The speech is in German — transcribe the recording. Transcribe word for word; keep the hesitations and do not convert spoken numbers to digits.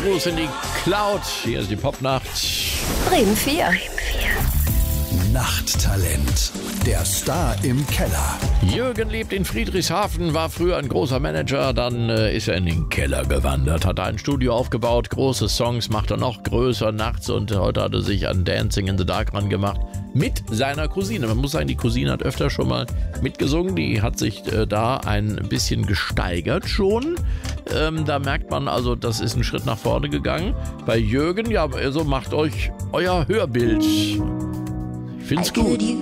Gruß in die Cloud. Hier ist die Popnacht. Bremen vier. Nachttalent. Der Star im Keller. Jürgen lebt in Friedrichshafen, war früher ein großer Manager, dann äh, ist er in den Keller gewandert, hat ein Studio aufgebaut, große Songs, macht er noch größer nachts und heute hat er sich an Dancing in the Dark rangemacht mit seiner Cousine. Man muss sagen, die Cousine hat öfter schon mal mitgesungen, die hat sich äh, da ein bisschen gesteigert schon. Ähm, da merkt man also, das ist ein Schritt nach vorne gegangen. Bei Jürgen, ja, also macht euch euer Hörbild. Ich find's gut.